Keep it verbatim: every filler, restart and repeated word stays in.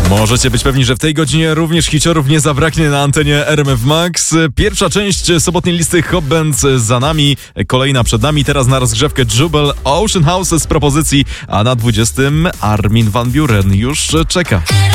Możecie być pewni, że w tej godzinie również hiciorów nie zabraknie na antenie R M F Max. Pierwsza część sobotniej listy Hop Band za nami, kolejna przed nami. Teraz na rozgrzewkę Jubel, Ocean House z propozycji, a na dwudziestym Armin van Buuren już czeka.